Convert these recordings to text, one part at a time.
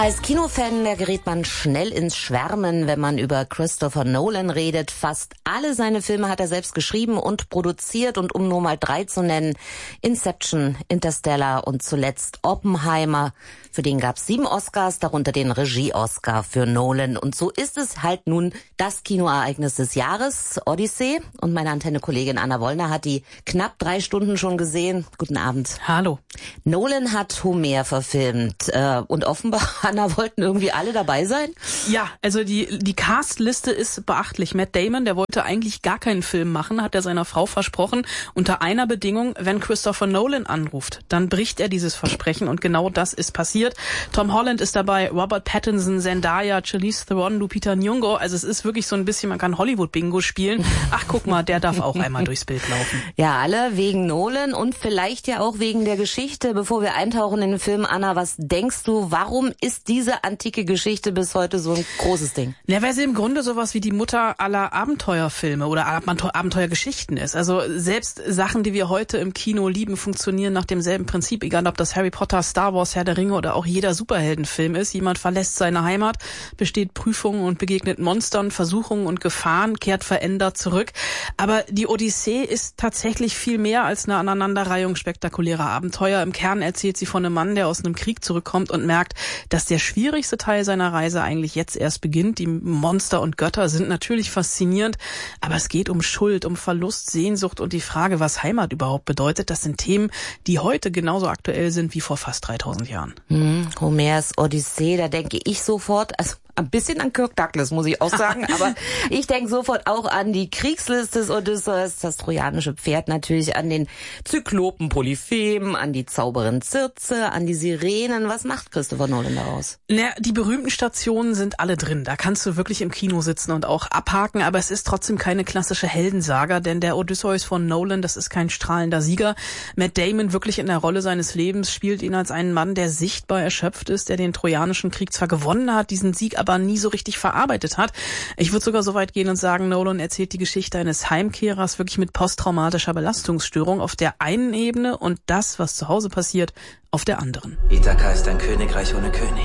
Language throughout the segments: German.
Als Kinofan, da gerät man schnell ins Schwärmen, wenn man über Christopher Nolan redet. Fast alle seine Filme hat er selbst geschrieben und produziert, und um nur mal 3 zu nennen: Inception, Interstellar und zuletzt Oppenheimer. Für den gab's 7 Oscars, darunter den Regie-Oscar für Nolan. Und so ist es halt nun das Kinoereignis des Jahres, Odyssee. Und meine Antenne-Kollegin Anna Wollner hat die knapp 3 Stunden schon gesehen. Guten Abend. Hallo. Nolan hat Homer verfilmt und offenbar, Anna, wollten irgendwie alle dabei sein? Ja, also die Castliste ist beachtlich. Matt Damon, der wollte eigentlich gar keinen Film machen, hat er seiner Frau versprochen, unter einer Bedingung: wenn Christopher Nolan anruft, dann bricht er dieses Versprechen, und genau das ist passiert. Tom Holland ist dabei, Robert Pattinson, Zendaya, Charlize Theron, Lupita Nyong'o. Also es ist wirklich so ein bisschen, man kann Hollywood-Bingo spielen. Ach, guck mal, der darf auch einmal durchs Bild laufen. Ja, alle wegen Nolan und vielleicht ja auch wegen der Geschichte. Bevor wir eintauchen in den Film, Anna, was denkst du, warum ist diese antike Geschichte bis heute so ein großes Ding? Ja, weil sie im Grunde sowas wie die Mutter aller Abenteuerfilme oder Abenteuergeschichten ist. Also selbst Sachen, die wir heute im Kino lieben, funktionieren nach demselben Prinzip. Egal, ob das Harry Potter, Star Wars, Herr der Ringe oder auch jeder Superheldenfilm ist. Jemand verlässt seine Heimat, besteht Prüfungen und begegnet Monstern, Versuchungen und Gefahren, kehrt verändert zurück. Aber die Odyssee ist tatsächlich viel mehr als eine Aneinanderreihung spektakulärer Abenteuer. Im Kern erzählt sie von einem Mann, der aus einem Krieg zurückkommt und merkt, dass der schwierigste Teil seiner Reise eigentlich jetzt erst beginnt. Die Monster und Götter sind natürlich faszinierend, aber es geht um Schuld, um Verlust, Sehnsucht und die Frage, was Heimat überhaupt bedeutet. Das sind Themen, die heute genauso aktuell sind wie vor fast 3000 Jahren. Homers Odyssee, da denke ich sofort, also ein bisschen an Kirk Douglas, muss ich auch sagen, aber ich denke sofort auch an die Kriegslist des Odysseus, das trojanische Pferd natürlich, an den Zyklopen Polyphem, an die Zauberin Circe, an die Sirenen. Was macht Christopher Nolan daraus? Die berühmten Stationen sind alle drin. Da kannst du wirklich im Kino sitzen und auch abhaken, aber es ist trotzdem keine klassische Heldensaga, denn der Odysseus von Nolan, das ist kein strahlender Sieger. Matt Damon, wirklich in der Rolle seines Lebens, spielt ihn als einen Mann, der sichtbar erschöpft ist, der den trojanischen Krieg zwar gewonnen hat, diesen Sieg aber nie so richtig verarbeitet hat. Ich würde sogar so weit gehen und sagen, Nolan erzählt die Geschichte eines Heimkehrers wirklich mit posttraumatischer Belastungsstörung auf der einen Ebene und das, was zu Hause passiert, auf der anderen. Ithaka ist ein Königreich ohne König.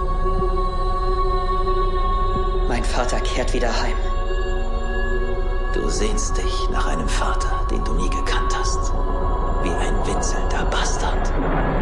Mein Vater kehrt wieder heim. Du sehnst dich nach einem Vater, den du nie gekannt hast. Wie ein winselnder Bastard.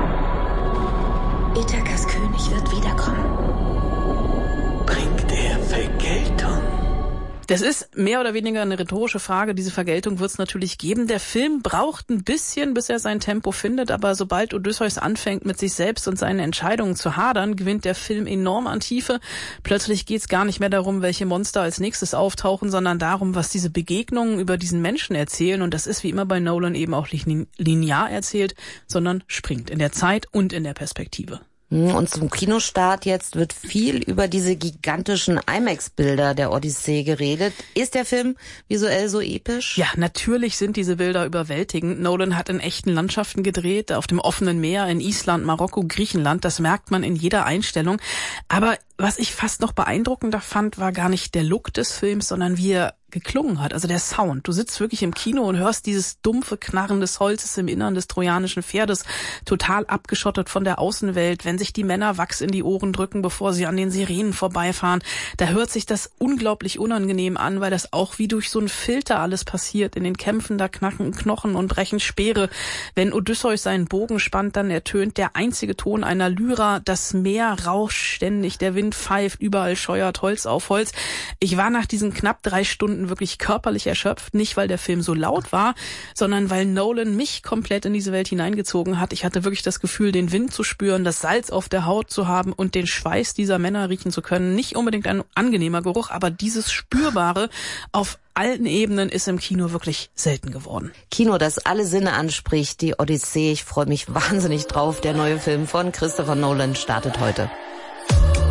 Ithakas König wird wiederkommen. Bringt er Vergeltung? Das ist mehr oder weniger eine rhetorische Frage. Diese Vergeltung wird es natürlich geben. Der Film braucht ein bisschen, bis er sein Tempo findet, aber sobald Odysseus anfängt, mit sich selbst und seinen Entscheidungen zu hadern, gewinnt der Film enorm an Tiefe. Plötzlich geht es gar nicht mehr darum, welche Monster als nächstes auftauchen, sondern darum, was diese Begegnungen über diesen Menschen erzählen. Und das ist wie immer bei Nolan eben auch nicht linear erzählt, sondern springt in der Zeit und in der Perspektive. Und zum Kinostart jetzt wird viel über diese gigantischen IMAX-Bilder der Odyssee geredet. Ist der Film visuell so episch? Ja, natürlich sind diese Bilder überwältigend. Nolan hat in echten Landschaften gedreht, auf dem offenen Meer, in Island, Marokko, Griechenland. Das merkt man in jeder Einstellung. Aber was ich fast noch beeindruckender fand, war gar nicht der Look des Films, sondern wie er geklungen hat, also der Sound. Du sitzt wirklich im Kino und hörst dieses dumpfe Knarren des Holzes im Innern des trojanischen Pferdes, total abgeschottet von der Außenwelt. Wenn sich die Männer Wachs in die Ohren drücken, bevor sie an den Sirenen vorbeifahren, da hört sich das unglaublich unangenehm an, weil das auch wie durch so einen Filter alles passiert. In den Kämpfen, da knacken Knochen und brechen Speere. Wenn Odysseus seinen Bogen spannt, dann ertönt der einzige Ton einer Lyra. Das Meer rauscht ständig, der Wind pfeift, überall scheuert Holz auf Holz. Ich war nach diesen knapp 3 Stunden wirklich körperlich erschöpft, nicht weil der Film so laut war, sondern weil Nolan mich komplett in diese Welt hineingezogen hat. Ich hatte wirklich das Gefühl, den Wind zu spüren, das Salz auf der Haut zu haben und den Schweiß dieser Männer riechen zu können. Nicht unbedingt ein angenehmer Geruch, aber dieses Spürbare auf allen Ebenen ist im Kino wirklich selten geworden. Kino, das alle Sinne anspricht, die Odyssee. Ich freue mich wahnsinnig drauf. Der neue Film von Christopher Nolan startet heute.